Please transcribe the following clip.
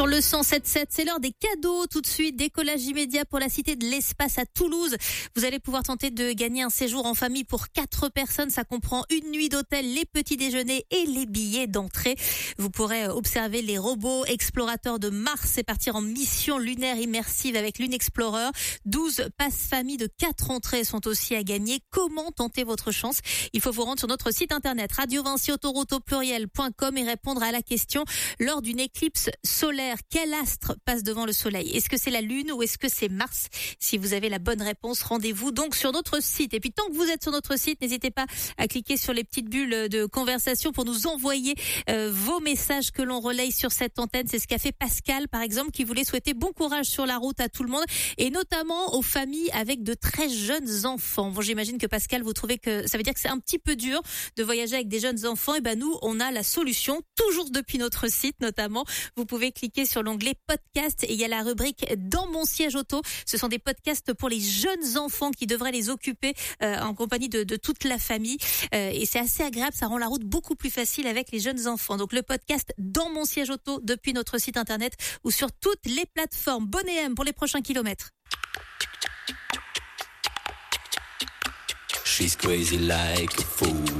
Sur le 107.7, c'est l'heure des cadeaux. Tout de suite, décollage immédiat pour la Cité de l'Espace à Toulouse. Vous allez pouvoir tenter de gagner un séjour en famille pour 4 personnes. Ça comprend une nuit d'hôtel, les petits déjeuners et les billets d'entrée. Vous pourrez observer les robots explorateurs de Mars et partir en mission lunaire immersive avec l'Unexplorer. 12 passes famille de 4 entrées sont aussi à gagner. Comment tenter votre chance? Il faut vous rendre sur notre site internet radiovincyautoroute.com et répondre à la question: lors d'une éclipse solaire, quel astre passe devant le soleil? Est-ce que c'est la Lune ou est-ce que c'est Mars? Si vous avez la bonne réponse, rendez-vous donc sur notre site. Et puis tant que vous êtes sur notre site, n'hésitez pas à cliquer sur les petites bulles de conversation pour nous envoyer vos messages que l'on relaye sur cette antenne. C'est ce qu'a fait Pascal, par exemple, qui voulait souhaiter bon courage sur la route à tout le monde et notamment aux familles avec de très jeunes enfants. Bon, j'imagine que Pascal, vous trouvez que ça veut dire que c'est un petit peu dur de voyager avec des jeunes enfants. Et ben nous, on a la solution, toujours depuis notre site notamment. Vous pouvez cliquer sur l'onglet podcast et il y a la rubrique dans mon siège auto. Ce sont des podcasts pour les jeunes enfants qui devraient les occuper en compagnie de toute la famille. Et c'est assez agréable, ça rend la route beaucoup plus facile avec les jeunes enfants. Donc le podcast dans mon siège auto depuis notre site internet ou sur toutes les plateformes. Bonne M pour les prochains kilomètres. She's crazy like a fool.